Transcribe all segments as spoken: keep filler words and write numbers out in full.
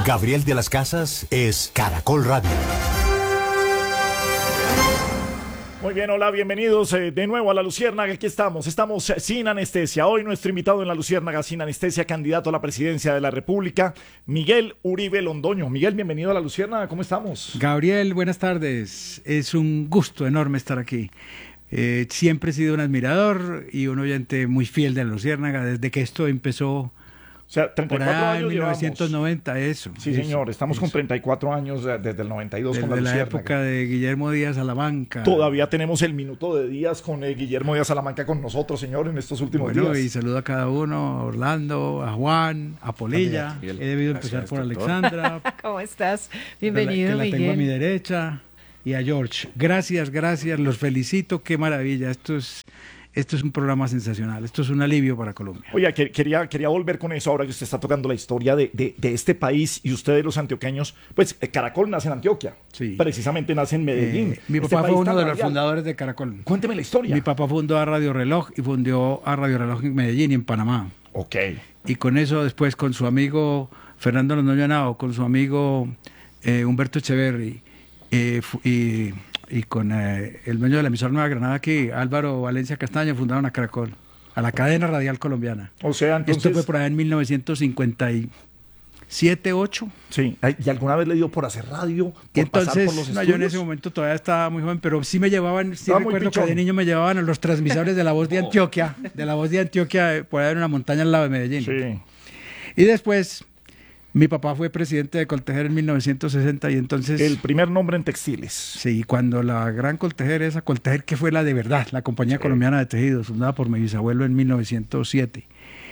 Gabriel de las Casas es Caracol Radio. Muy bien, hola, bienvenidos eh, de nuevo a La Luciérnaga. Aquí estamos, estamos eh, sin anestesia. Hoy nuestro invitado en La Luciérnaga sin anestesia, candidato a la presidencia de la República, Miguel Uribe Londoño. Miguel, bienvenido a La Luciérnaga, ¿cómo estamos? Gabriel, buenas tardes. Es un gusto enorme estar aquí. Eh, siempre he sido un admirador y un oyente muy fiel de La Luciérnaga desde que esto empezó. O sea, treinta y cuatro por allá años en mil novecientos noventa, llevamos. eso. Sí, eso, señor, estamos eso. con treinta y cuatro años eh, desde el noventa y dos desde con La la Luciérnaga. época de Guillermo Díaz Salamanca. Todavía tenemos el minuto de Díaz con eh, Guillermo Díaz Salamanca con nosotros, señor, en estos últimos Bueno, días. y saludo a cada uno, a Orlando, a Juan, a Polilla. He debido Gracias, empezar por doctor. Alexandra. ¿Cómo estás? Bienvenido, que la, que la Miguel. tengo a mi derecha. Y a George. Gracias, gracias, los felicito, qué maravilla. Esto es, esto es un programa sensacional, esto es un alivio para Colombia. Oye, que, quería, quería volver con eso ahora que usted está tocando la historia de, de, de este país y ustedes los antioqueños. Pues eh, Caracol nace en Antioquia, Sí. precisamente nace en Medellín. Eh, mi Este papá país fue uno tan de los radial. fundadores de Caracol. Cuénteme la historia. Mi papá fundó a Radio Reloj y fundó a Radio Reloj en Medellín y en Panamá. Ok. Y con eso después con su amigo Fernando Londoño Henao, con su amigo eh, Humberto Echeverry eh, fu- y, y con eh, el dueño de la emisora Nueva Granada aquí, Álvaro Valencia Castaño, fundaron a Caracol, a la cadena radial colombiana. O sea, entonces... Esto fue por allá en mil novecientos cincuenta y siete, ocho. Sí, ay, ¿y alguna vez le dio por hacer radio? Por Y pasar entonces, por los no, yo en estudios? ese momento todavía estaba muy joven, pero sí me llevaban, sí Estaba muy recuerdo que pichón. de niño me llevaban a los transmisores de La Voz de Antioquia, de La Voz de Antioquia, eh, por allá en una montaña al lado de Medellín. Sí. Y después, mi papá fue presidente de Coltejer en mil novecientos sesenta y entonces... El primer nombre en textiles. Sí, cuando la gran Coltejer, esa Coltejer que fue la de verdad, la Compañía Sí. Colombiana de Tejidos, fundada por mi bisabuelo en mil novecientos siete,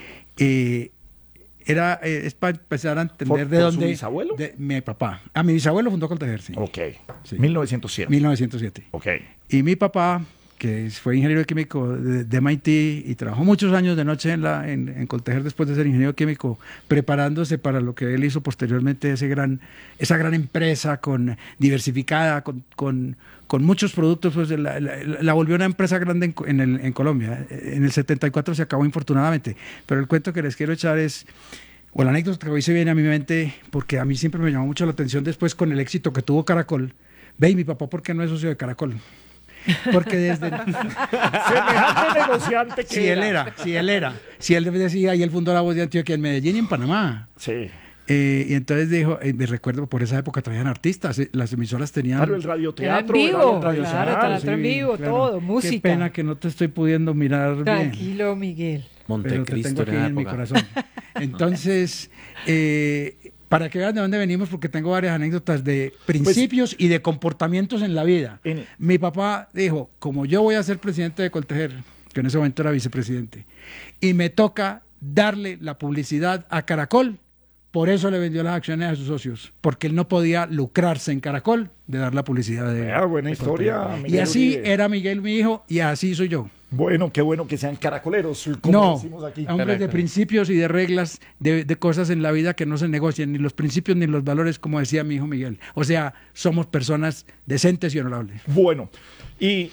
eh, era, eh, es para empezar a entender ¿Por- de por su dónde... bisabuelo? De, mi papá. A mi bisabuelo fundó Coltejer, sí. Ok. Sí. mil novecientos siete. mil novecientos siete. Ok. Y mi papá, que fue ingeniero químico de, de M I T y trabajó muchos años de noche en, la, en, en Coltejer después de ser ingeniero químico, preparándose para lo que él hizo posteriormente, ese gran, esa gran empresa con, diversificada, con, con, con muchos productos, pues la, la, la volvió una empresa grande en, en, el, en Colombia. En el setenta y cuatro se acabó infortunadamente, pero el cuento que les quiero echar es... O la anécdota que hoy se viene a mi mente, porque a mí siempre me llamó mucho la atención después con el éxito que tuvo Caracol. Ve, y mi papá, ¿por qué no es socio de Caracol? Porque desde... Semejante negociante que Si él era, si él era. Si él decía, y él fundó La Voz de Antioquia en Medellín y en Panamá. Sí. Eh, y entonces dijo, eh, me recuerdo, por esa época traían artistas, eh, las emisoras tenían... Claro, el Era radioteatro. en el vivo, radio claro, tradicional. teatro en vivo, todo, música. Qué pena que no te estoy pudiendo mirar bien. Tranquilo, Miguel. Pero te Montecristo tengo aquí en en mi época. corazón. Entonces, eh, para que vean de dónde venimos, porque tengo varias anécdotas de principios y de comportamientos en la vida. En- Mi papá dijo, como yo voy a ser presidente de Coltejer, que en ese momento era vicepresidente, y me toca darle la publicidad a Caracol, por eso le vendió las acciones a sus socios, porque él no podía lucrarse en Caracol de dar la publicidad de... Ah, buena de historia, Coltejer. Miguel Y así Uribe. era Miguel, mi hijo, y así soy yo. Bueno, qué bueno que sean caracoleros, como No, decimos aquí. hombres de principios y de reglas, de, de cosas en la vida que no se negocian, ni los principios ni los valores, como decía mi hijo Miguel. O sea, somos personas decentes y honorables. Bueno, y,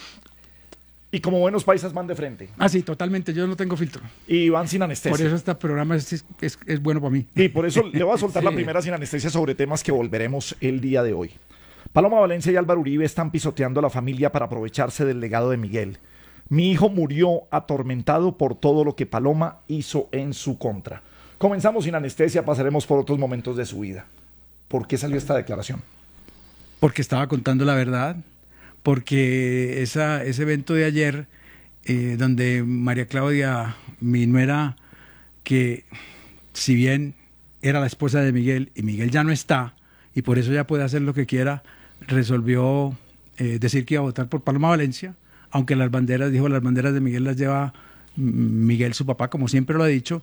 y como buenos paisas van de frente. Ah, sí, totalmente, yo no tengo filtro. Y van sin anestesia. Por eso este programa es, es, es bueno para mí. Y por eso le voy a soltar la Sí. primera sin anestesia sobre temas que volveremos el día de hoy. Paloma Valencia y Álvaro Uribe están pisoteando a la familia para aprovecharse del legado de Miguel. Mi hijo murió atormentado por todo lo que Paloma hizo en su contra. Comenzamos sin anestesia, pasaremos por otros momentos de su vida. ¿Por qué salió esta declaración? Porque estaba contando la verdad, porque esa, ese evento de ayer, eh, donde María Claudia, mi nuera, que si bien era la esposa de Miguel y Miguel ya no está, y por eso ya puede hacer lo que quiera, resolvió eh, decir que iba a votar por Paloma Valencia, aunque las banderas, dijo, las banderas de Miguel las lleva mm, Miguel, su papá, como siempre lo ha dicho.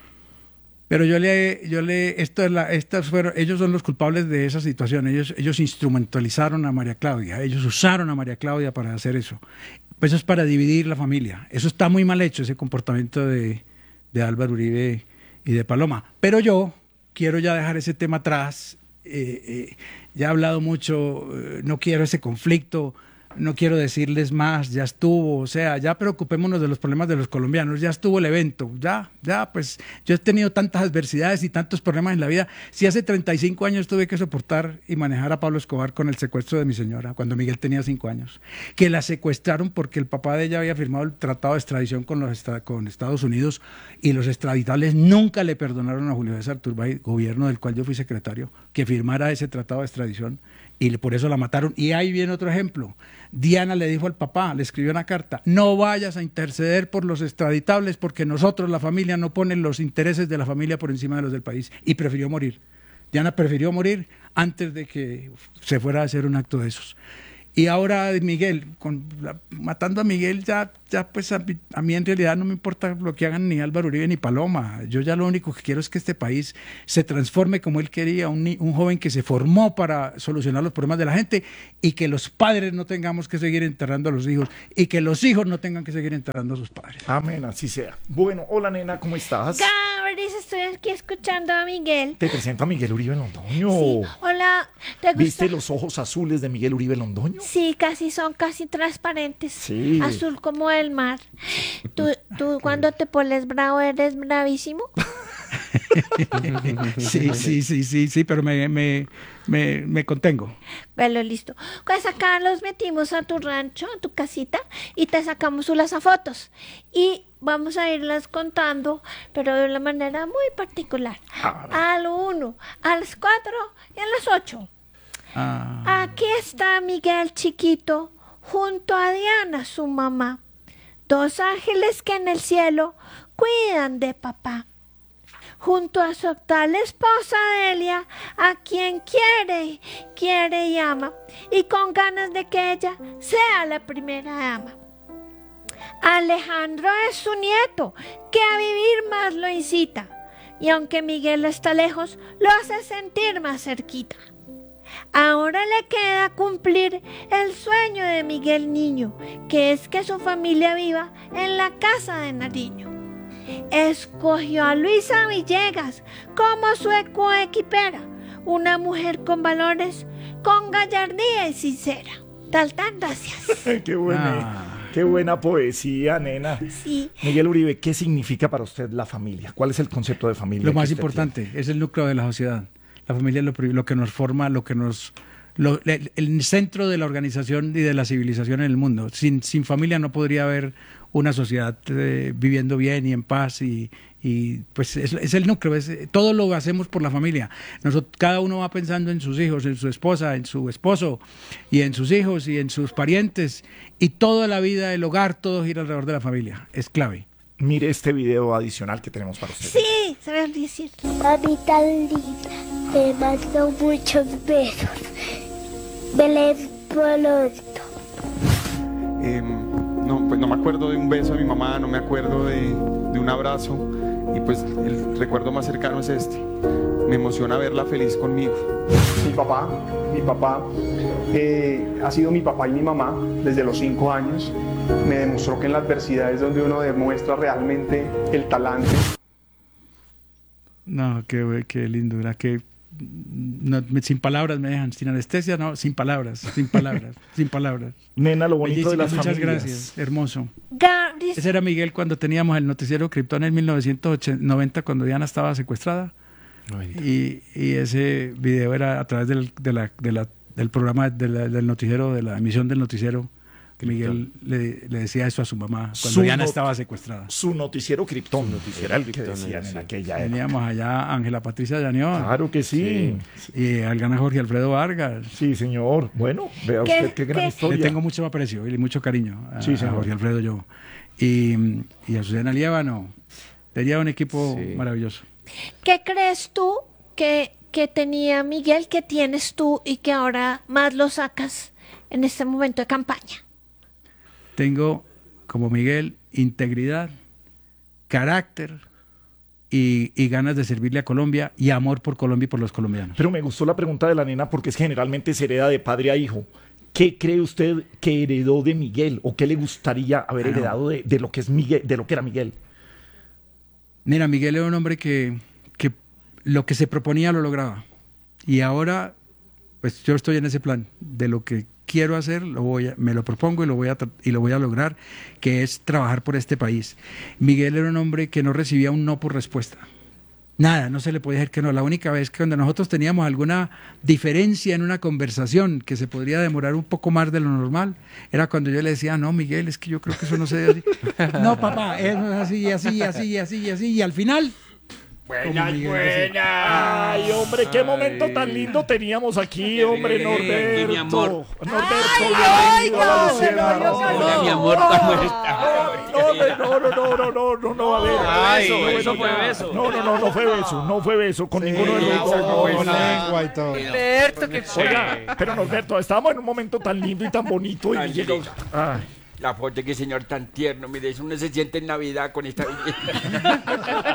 Pero yo le, yo le, esto es la, estas fueron, ellos son los culpables de esa situación. Ellos, ellos instrumentalizaron a María Claudia, ellos usaron a María Claudia para hacer eso. Pues eso es para dividir la familia. Eso está muy mal hecho, ese comportamiento de, de Álvaro Uribe y de Paloma. Pero yo quiero ya dejar ese tema atrás. Eh, eh, ya he hablado mucho, eh, no quiero ese conflicto. no quiero decirles más, ya estuvo, o sea, ya preocupémonos de los problemas de los colombianos, ya estuvo el evento, ya, ya, pues yo he tenido tantas adversidades y tantos problemas en la vida. Si hace treinta y cinco años tuve que soportar y manejar a Pablo Escobar con el secuestro de mi señora, cuando Miguel tenía cinco años, que la secuestraron porque el papá de ella había firmado el tratado de extradición con, los, con Estados Unidos y los extraditables nunca le perdonaron a Julio César Turbay, gobierno del cual yo fui secretario, que firmara ese tratado de extradición y por eso la mataron. Y ahí viene otro ejemplo. Diana le dijo al papá, le escribió una carta: no vayas a interceder por los extraditables porque nosotros, la familia, no ponen los intereses de la familia por encima de los del país. Y prefirió morir. Diana prefirió morir antes de que se fuera a hacer un acto de esos. Y ahora Miguel, con la, matando a Miguel, ya, ya pues a, a mí en realidad no me importa lo que hagan ni Álvaro Uribe ni Paloma. Yo ya lo único que quiero es que este país se transforme como él quería, un, un joven que se formó para solucionar los problemas de la gente y que los padres no tengamos que seguir enterrando a los hijos y que los hijos no tengan que seguir enterrando a sus padres. Amén, así sea. Bueno, hola nena, ¿cómo estás? Gabris, estoy aquí escuchando a Miguel. Te presento a Miguel Uribe Londoño. Sí. Hola, ¿te gusta? ¿Viste los ojos azules de Miguel Uribe Londoño? Sí, casi son casi transparentes. Sí. Azul como el mar. ¿Tú, tú cuando te pones bravo eres bravísimo? Sí, sí, sí, sí, sí, pero me, me, me, me contengo. Bueno, listo. Pues acá los metimos a tu rancho, a tu casita, y te sacamos unas fotos. Y vamos a irlas contando, pero de una manera muy particular. Ah. Al uno, a las cuatro y a las ocho. Ah. Aquí está Miguel chiquito, junto a Diana, su mamá. Dos ángeles que en el cielo cuidan de papá. Junto a su actual esposa Delia, a quien quiere, quiere y ama, y con ganas de que ella sea la primera dama. Alejandro es su nieto, que a vivir más lo incita, y aunque Miguel está lejos, lo hace sentir más cerquita. Ahora le queda cumplir el sueño de Miguel niño, que es que su familia viva en la casa de Nariño. Escogió a Luisa Villegas como su coequipera, una mujer con valores, con gallardía y sincera. Tal, tan, gracias. Qué buena, Ah. qué buena poesía, nena. Sí. Miguel Uribe, ¿qué significa para usted la familia? ¿Cuál es el concepto de familia? Lo que más usted importante, es el núcleo de la sociedad. La familia es lo, pri- lo que nos forma, lo que nos... Lo, el, el centro de la organización y de la civilización en el mundo. Sin, sin familia no podría haber una sociedad eh, viviendo bien y en paz y, y pues es, es el núcleo, es, todo lo hacemos por la familia. Nosotros, cada uno va pensando en sus hijos, en su esposa, en su esposo y en sus hijos y en sus parientes y toda la vida, el hogar, todo gira alrededor de la familia. Es clave. Mire este video adicional que tenemos para usted. Sí, se ve decir. Mami tan linda, te mando muchos besos. Belén Poloto. Eh, no, pues no me acuerdo de un beso a mi mamá, no me acuerdo de, de un abrazo, y pues el recuerdo más cercano es este. Me emociona verla feliz conmigo. Mi papá, mi papá eh, ha sido mi papá y mi mamá desde los cinco años. Me demostró que en la adversidad es donde uno demuestra realmente el talante. No, qué, qué lindo, ¿verdad? Que no, sin palabras me dejan, sin anestesia, no, sin palabras, sin palabras, sin palabras. Nena, lo bonito de Bellísimo, las muchas familias. gracias, hermoso. Gabris, Ese era Miguel cuando teníamos el noticiero Krypton en mil novecientos noventa, cuando Diana estaba secuestrada. Y, y ese video era a través del, de la, de la, del programa de la- del noticiero, de la emisión del noticiero. Miguel le, le decía eso a su mamá cuando Su Diana not- estaba secuestrada. Su noticiero Krypton. Era el que decían en aquella época. Teníamos allá a Ángela Patricia Llanión Claro que sí. y al gran Jorge Alfredo Vargas. Sí, señor. Bueno, vea ¿Qué- usted qué gran qué- historia. Le tengo mucho aprecio y mucho cariño a, Sí, a señor. Jorge Alfredo yo. Y, y a Susana Liébano. Tenía un equipo Sí. maravilloso. ¿qué crees tú que, que tenía Miguel, que tienes tú y que ahora más lo sacas en este momento de campaña? Tengo, como Miguel, integridad, carácter y, y ganas de servirle a Colombia y amor por Colombia y por los colombianos. Pero me gustó la pregunta de la nena porque es que generalmente se hereda de padre a hijo. ¿Qué cree usted que heredó de Miguel o qué le gustaría haber Ah, no. heredado de, de lo que es Miguel, de lo que era Miguel? Mira, Miguel era un hombre que, que lo que se proponía lo lograba. Y ahora, pues yo estoy en ese plan de lo que quiero hacer, lo voy a, me lo propongo y lo voy a tra- y lo voy a lograr, que es trabajar por este país. Miguel era un hombre que no recibía un no por respuesta. Nada, no se le podía decir que no. La única vez que cuando nosotros teníamos alguna diferencia en una conversación que se podría demorar un poco más de lo normal, era cuando yo le decía, no, Miguel, es que yo creo que eso no se debe así. No, papá, eso es así, así, así, así, así. Y al final... Buenas, Miguel, buenas. Ay, hombre, qué momento tan lindo teníamos aquí, hombre, Sí, Norberto. mi amor. Norberto, Ay, bienvenido a la oiga, Luciérnaga. se lo dio Hola, mi amor, ¿cómo está? No, no, no, no, no, no, no, no, a ver. Ay, eso, eso bueno, fue ya. beso. No, no, no, no fue beso, no fue beso con ninguno de los eso dos. fue No, lengua no. y todo. Alberto, qué Oiga, pero Norberto, estábamos en un momento tan lindo y tan bonito y Tan llegó. lindo. Ay. La foto, qué señor tan tierno, mire, eso uno se siente en Navidad con esta belleza.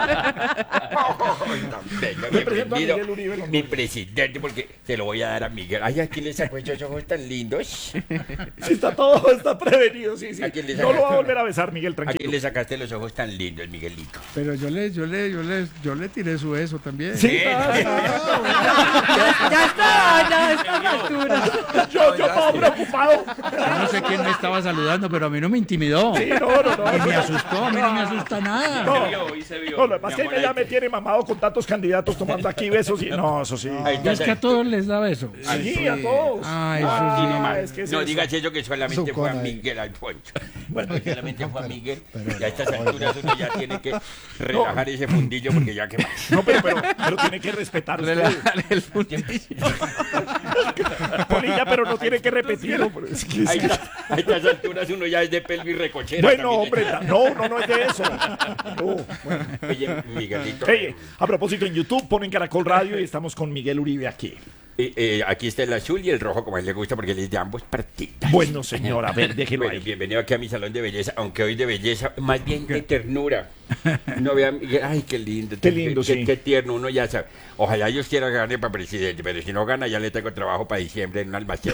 Ay, tan bello, Me presento a bienvenido, Miguel Uribe Londoño. mi presidente, porque se lo voy a dar a Miguel. Ay, aquí le sacó esos ojos tan lindos. Sí, está todo, está prevenido, sí, sí. ¿A quién le No lo va a sacaste? volver a besar, Miguel, ¿A quién tranquilo. le sacaste los ojos tan lindos, Miguelito? Pero yo le, yo le, yo le, yo le tiré su eso también. Sí, Ya, ya está, ya está a la altura. yo, yo estaba preocupado. Yo no sé quién me estaba saludando, pero a mí no me intimidó. Sí, no, no, no. Y me asustó, a mí no me asusta nada. No, y se vio. no, lo que pasa es que ella ya me tiene mamado con tantos candidatos tomando aquí besos y... No, eso sí. Ahí está, Es que a todos les da beso. Sí, a todos. Ay, eso Ah, sí, no, es que es no eso. digas eso que solamente Su fue a cola ahí. Miguel Alfonso. Bueno, Porque solamente fue a Miguel. pero Y a estas no, alturas uno ya tiene que relajar ese fundillo porque ya que más. no, pero, pero, pero tiene que respetar usted. el fundillo. Polilla, pero no tiene que repetirlo. pero es que- A estas, a estas alturas uno ya es de pelvis recochera. Bueno, también. hombre, ta- no, no, no es de eso. No, bueno. Oye, Miguelito. Oye, a propósito, en YouTube ponen Caracol Radio y estamos con Miguel Uribe aquí. eh, eh, aquí está el azul y el rojo, como a él le gusta, porque él es de ambos partidos. Bueno, señor, a ver, déjelo Bueno, ahí. bienvenido aquí a mi salón de belleza, aunque hoy de belleza, más bien de ternura. No vean, ay, qué lindo. Qué lindo, qué, sí. Qué tierno, uno ya sabe. Ojalá Dios quiera gane para presidente, pero si no gana, ya le tengo trabajo para diciembre en un almacén.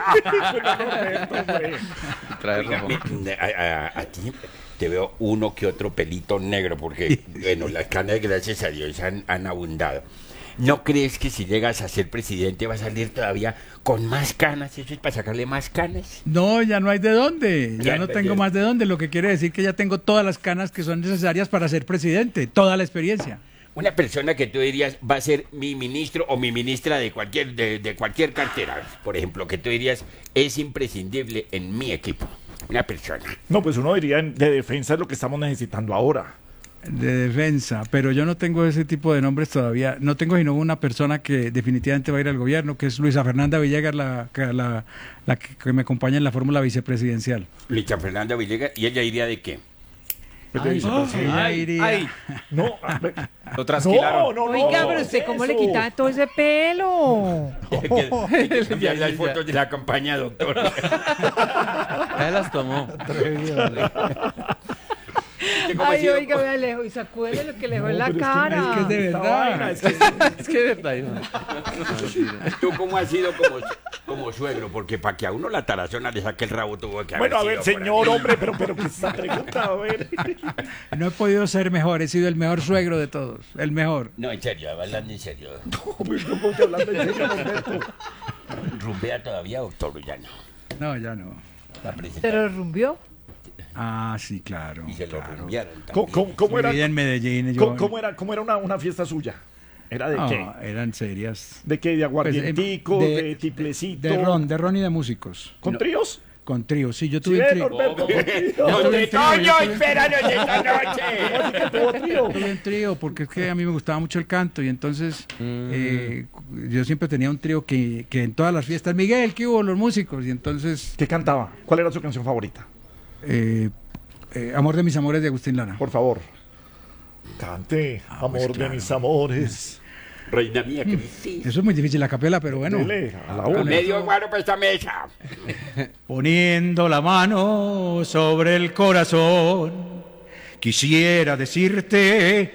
Oiga, mi- a, a- a ti te veo uno que otro pelito negro, porque, bueno, las canas, gracias a Dios, han, han abundado. ¿No crees que si llegas a ser presidente va a salir todavía con más canas? ¿Eso es para sacarle más canas? No, ya no hay de dónde, ya Ya, no ya. tengo más de dónde, lo que quiere decir que ya tengo todas las canas que son necesarias para ser presidente, toda la experiencia. Una persona que tú dirías va a ser mi ministro o mi ministra de cualquier, de, de cualquier cartera, por ejemplo, que tú dirías es imprescindible en mi equipo. Una persona. No, pues uno diría en- de defensa es lo que estamos necesitando ahora. De defensa, pero yo no tengo ese tipo de nombres todavía. No tengo sino una persona que definitivamente va a ir al gobierno, que es Luisa Fernanda Villegas, la, que- la, la que, que me acompaña en la fórmula vicepresidencial. Luisa Fernanda Villegas, ¿y ella iría de qué? Ay, Ella iría- no, a ver. Lo trasquilaron. No, no, no. Oiga, pero usted, ¿cómo le eso. quita todo ese pelo? Hay que- hay que cambiar las fotos de la campaña, doctor. Ya las tomó. ¿Usted cómo ha Ay, sido- oiga, vea lejos y sacúdele lo que le dejó en la pero es que- cara. es que es de Esta verdad. vaina, es que- Es que es verdad. Iván. ¿Tú cómo has sido como, como suegro? Porque para que a uno la tarazona le saque el rabo tuvo que haber Bueno, a ver, sido por señor, ahí. hombre, pero, pero ¿qué es esa pregunta? A ver. No he podido ser mejor, he sido el mejor suegro de todos, el mejor. No, en serio, hablando en serio. Pues no puedo hablar de serio, Norberto. ¿Rumbea todavía, doctor? Ya no. No, ya no. La presentación. ¿Se lo rumbió? Ah, sí, claro. Y se lo claro. rumbearon ¿Cómo, también. cómo- cómo Mi era, vida en Medellín. yo- cómo, cómo era, cómo era una, una fiesta suya? ¿Era de qué? Ah, eran serias. ¿De qué? ¿De aguardientico? Pues, eh, ¿De, de- tiplecito? De ron, de ron y de músicos. ¿Con tríos? Con trío, sí, yo ¿Sí tuve un ve, trío. Norberto? ¿Con tríos? ¡No tuve te un trío, Toño, yo tuve- espéranos esta noche! ¿Cómo así que tuvo trío? Tuve un trío porque es que a mí me gustaba mucho el canto y entonces eh, yo siempre tenía un trío que, que en todas las fiestas, Miguel, ¿qué hubo? Los músicos y entonces ¿Qué cantaba? ¿Cuál era su canción favorita? eh, eh, Amor de mis amores de Agustín Lara. Por favor. Cante, amor pues de claro. mis amores. Reina mía, que me hiciste. Eso es muy difícil a capela, pero bueno. Dele, a la una. Medio guaro para esta mesa. Poniendo la mano sobre el corazón, quisiera decirte